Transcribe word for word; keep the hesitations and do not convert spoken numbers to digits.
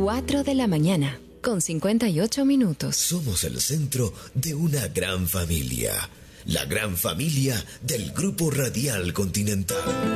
cuatro de la mañana, con cincuenta y ocho minutos. Somos el centro de una gran familia. La gran familia del Grupo Radial Continental.